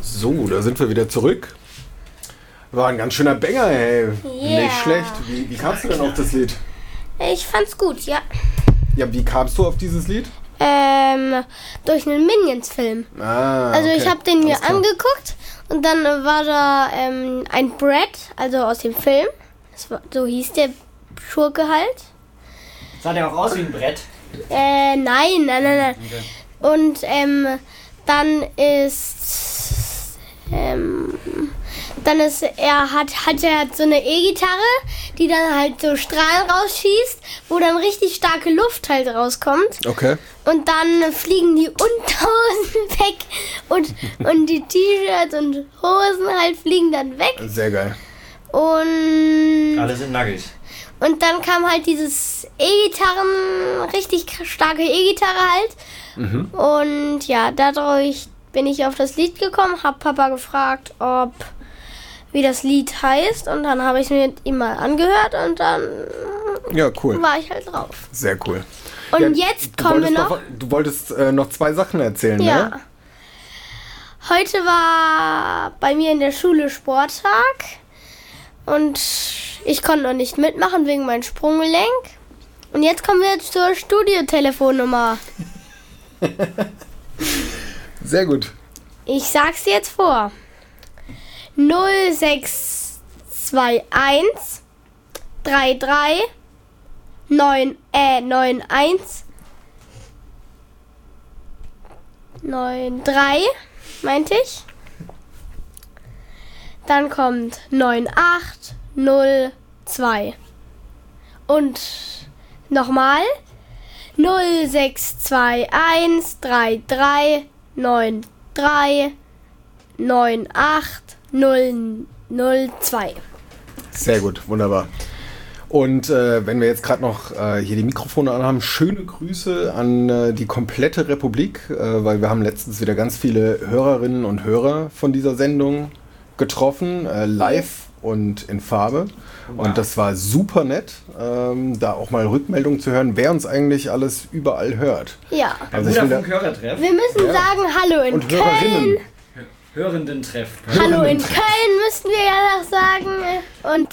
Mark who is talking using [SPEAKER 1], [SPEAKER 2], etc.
[SPEAKER 1] So, da sind wir wieder zurück. War ein ganz schöner Banger, ey.
[SPEAKER 2] Yeah.
[SPEAKER 1] Nicht schlecht. Wie kamst du denn auf das Lied?
[SPEAKER 2] Ich fand's gut, ja.
[SPEAKER 1] Ja, wie kamst du auf dieses Lied?
[SPEAKER 2] Durch einen Minions-Film.
[SPEAKER 1] Also
[SPEAKER 2] ich habe den mir angeguckt und dann war da ein Brett, also aus dem Film. So hieß der Schurke halt.
[SPEAKER 3] Sah der auch aus wie ein Brett?
[SPEAKER 2] Nein. Okay. Und dann hat er so eine E-Gitarre, die dann halt so Strahlen rausschießt, wo dann richtig starke Luft halt rauskommt.
[SPEAKER 1] Okay.
[SPEAKER 2] Und dann fliegen die Unterhosen weg und die T-Shirts und Hosen halt fliegen dann weg.
[SPEAKER 1] Sehr geil.
[SPEAKER 2] Und
[SPEAKER 3] Alle sind nackig.
[SPEAKER 2] Und dann kam halt dieses richtig starke E-Gitarre halt.
[SPEAKER 1] Mhm.
[SPEAKER 2] Und ja, dadurch bin ich auf das Lied gekommen, hab Papa gefragt, wie das Lied heißt. Und dann habe ich es mir ihm mal angehört und dann war ich halt drauf.
[SPEAKER 1] Sehr cool.
[SPEAKER 2] Und jetzt kommen wir noch...
[SPEAKER 1] Du wolltest noch 2 Sachen erzählen,
[SPEAKER 2] ja.
[SPEAKER 1] ne?
[SPEAKER 2] Heute war bei mir in der Schule Sporttag. Und ich konnte noch nicht mitmachen wegen meinem Sprunggelenk. Und jetzt kommen wir zur Studiotelefonnummer.
[SPEAKER 1] Sehr gut.
[SPEAKER 2] Ich sag's jetzt vor. 0621 33 91 93, meinte ich. Dann kommt 9802. Und nochmal 0621 33 93 98002.
[SPEAKER 1] Sehr gut, wunderbar. Und wenn wir jetzt gerade noch hier die Mikrofone anhaben, schöne Grüße an die komplette Republik, weil wir haben letztens wieder ganz viele Hörerinnen und Hörer von dieser Sendung getroffen, live und in Farbe. Wow. Und das war super nett, da auch mal Rückmeldungen zu hören, wer uns eigentlich alles überall hört.
[SPEAKER 2] Ja.
[SPEAKER 3] Also Hörertreff.
[SPEAKER 2] Wir müssen sagen Hallo in
[SPEAKER 1] und
[SPEAKER 2] Köln.
[SPEAKER 1] Hörerinnen.
[SPEAKER 3] Hörenden-Treff.
[SPEAKER 2] Hallo in Köln müssten wir ja noch sagen. Und